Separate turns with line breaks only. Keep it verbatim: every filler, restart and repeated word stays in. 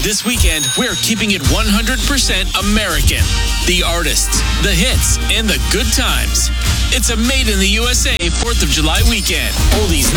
This weekend, we're keeping it one hundred percent American. The artists, the hits, and the good times. It's a Made in the U S A fourth of July weekend. Oldies